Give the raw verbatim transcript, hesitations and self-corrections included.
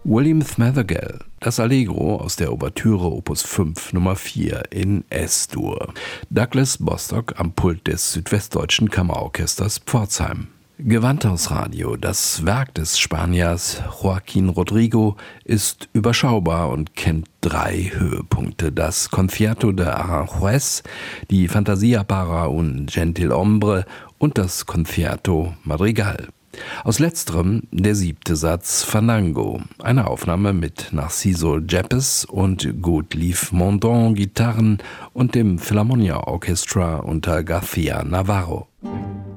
William Smethagel, das Allegro aus der Ouvertüre Opus fünf Nummer vier in S-Dur. Douglas Bostock am Pult des Südwestdeutschen Kammerorchesters Pforzheim. Gewandhausradio, das Werk des Spaniers Joaquín Rodrigo, ist überschaubar und kennt drei Höhepunkte. Das Concierto de Aranjuez, die Fantasia para un Gentilhombre und das Concierto Madrigal. Aus letzterem der siebte Satz Fandango, eine Aufnahme mit Narciso Yepes und Gottlieb Mondon Gitarren und dem Philharmonia Orchestra unter García Navarro.